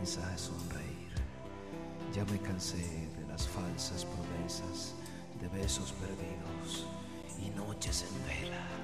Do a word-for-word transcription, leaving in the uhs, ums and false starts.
comienza a sonreír. Ya me cansé de las falsas promesas, de besos perdidos y noches en vela.